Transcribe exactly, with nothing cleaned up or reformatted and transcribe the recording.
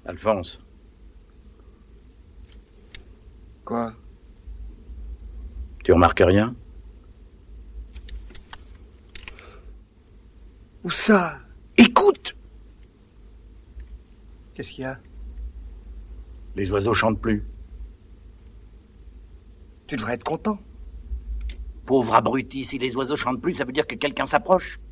Alphonse. Quoi? Tu remarques rien? Où ça? Écoute! Qu'est-ce qu'il y a? Les oiseaux chantent plus. Tu devrais être content. Pauvre abruti, si les oiseaux chantent plus, ça veut dire que quelqu'un s'approche.